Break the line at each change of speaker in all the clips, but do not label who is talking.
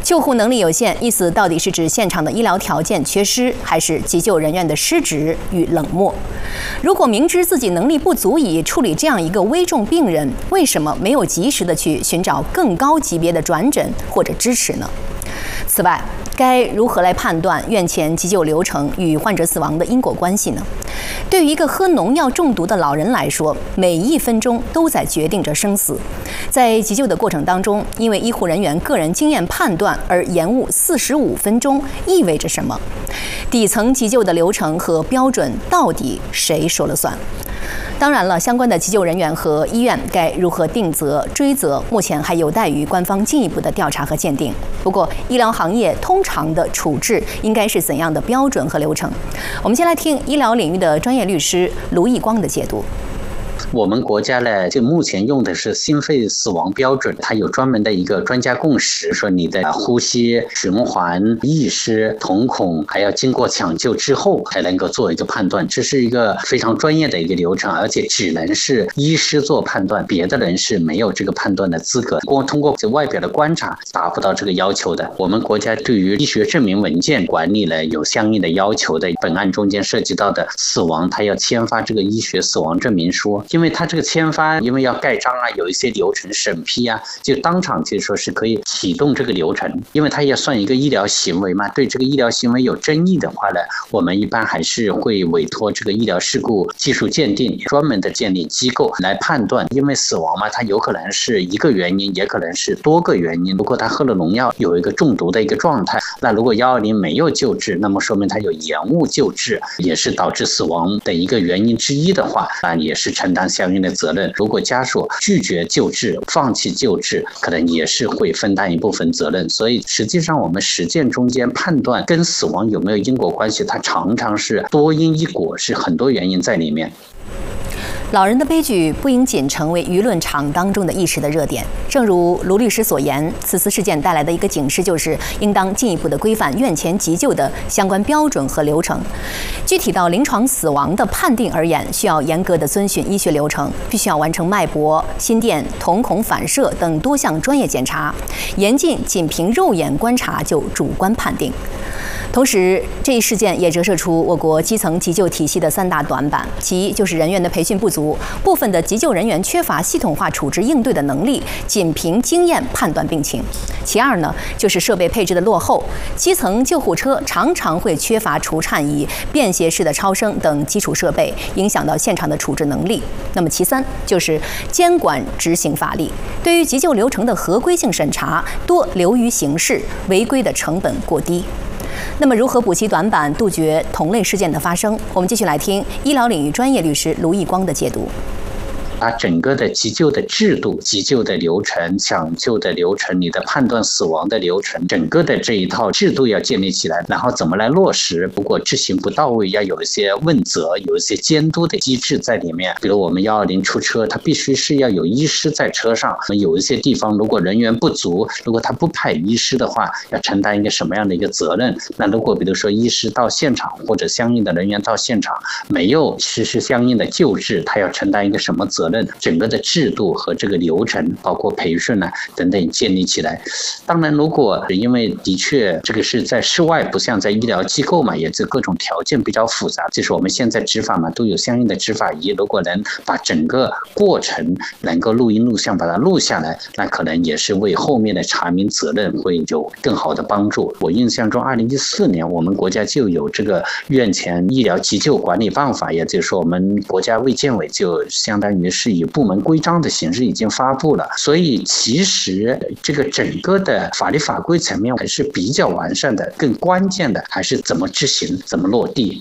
救护能力有限，意思到底是指现场的医疗条件缺失，还是急救人员的失职与冷漠？如果明知自己能力不足以处理这样一个危重病人，为什么没有及时的去寻找更高级别的转诊或者支持呢？此外，该如何来判断院前急救流程与患者死亡的因果关系呢？对于一个喝农药中毒的老人来说，每1分钟都在决定着生死。在急救的过程当中，因为医护人员个人经验判断而延误45分钟，意味着什么？底层急救的流程和标准到底谁说了算？当然了，相关的急救人员和医院该如何定责、追责，目前还有待于官方进一步的调查和鉴定。不过，医疗行业通常的处置应该是怎样的标准和流程？我们先来听医疗领域的专业律师卢毅光的解读。
我们国家呢，就目前用的是心肺死亡标准，它有专门的一个专家共识，说你的呼吸、循环、意识、瞳孔，还要经过抢救之后才能够做一个判断。这是一个非常专业的一个流程，而且只能是医师做判断，别的人是没有这个判断的资格。光通过外表的观察达不到这个要求的。我们国家对于医学证明文件管理呢有相应的要求的。本案中间涉及到的死亡，它要签发这个医学死亡证明书。因为他这个签发，因为要盖章啊，有一些流程审批啊，就当场就说是可以启动这个流程，因为他也算一个医疗行为嘛。对这个医疗行为有争议的话呢，我们一般还是会委托这个医疗事故技术鉴定专门的鉴定机构来判断。因为死亡嘛，它有可能是一个原因，也可能是多个原因。如果他喝了农药，有一个中毒的一个状态，那如果120没有救治，那么说明他有延误救治，也是导致死亡的一个原因之一的话，那也是承担相应的责任。如果家属拒绝救治、放弃救治，可能也是会分担一部分责任。所以实际上我们实践中间判断跟死亡有没有因果关系，它常常是多因一果，是很多原因在里面。
老人的悲剧不应仅成为舆论场当中的一时的热点。正如卢律师所言，此次事件带来的一个警示就是，应当进一步的规范院前急救的相关标准和流程。具体到临床死亡的判定而言，需要严格的遵循医学流程，必须要完成脉搏、心电、瞳孔反射等多项专业检查，严禁仅凭肉眼观察就主观判定。同时，这一事件也折射出我国基层急救体系的3大短板，其一就是人员的培训不足，部分的急救人员缺乏系统化处置应对的能力，仅凭经验判断病情；其二呢，就是设备配置的落后，基层救护车常常会缺乏除颤仪、便携式的超声等基础设备，影响到现场的处置能力。那么其三就是监管执行乏力，对于急救流程的合规性审查多流于形式，违规的成本过低。那么如何补齐短板，杜绝同类事件的发生？我们继续来听医疗领域专业律师卢毅光的解读。
把整个的急救的制度、急救的流程、抢救的流程、你的判断死亡的流程，整个的这一套制度要建立起来，然后怎么来落实？如果执行不到位，要有一些问责，有一些监督的机制在里面。比如我们120出车，它必须是要有医师在车上。有一些地方如果人员不足，如果他不派医师的话，要承担一个什么样的一个责任？那如果比如说医师到现场，或者相应的人员到现场没有实施相应的救治，他要承担一个什么责任？整个的制度和这个流程，包括培训啊等等建立起来。当然，如果因为的确这个是在室外，不像在医疗机构嘛，也是各种条件比较复杂。就是我们现在执法嘛，都有相应的执法仪，如果能把整个过程能够录音录像把它录下来，那可能也是为后面的查明责任会有更好的帮助。我印象中2014年我们国家就有这个院前医疗急救管理办法，也就是说我们国家卫健委就相当于是以部门规章的形式已经发布了。所以其实这个整个的法律法规层面还是比较完善的，更关键的还是怎么执行，怎么落地。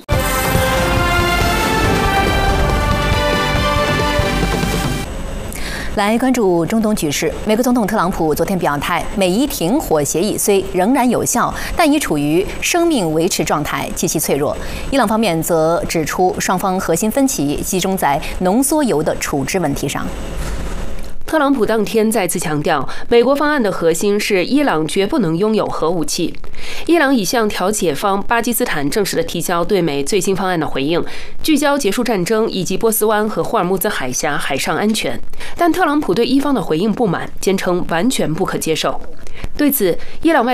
来关注中东局势。美国总统特朗普昨天表态，美伊停火协议虽仍然有效，但已处于生命维持状态，极其脆弱。伊朗方面则指出，双方核心分歧集中在浓缩铀的处置问题上。
特朗普当天再次强调，美国方案的核心是伊朗绝不能拥有核武器。伊朗已向调解方巴基斯坦正式的提交对美最新方案的回应，聚焦结束战争以及波斯湾和霍尔木兹海峡海上安全。但特朗普对伊方的回应不满，坚称完全不可接受。对此，伊朗外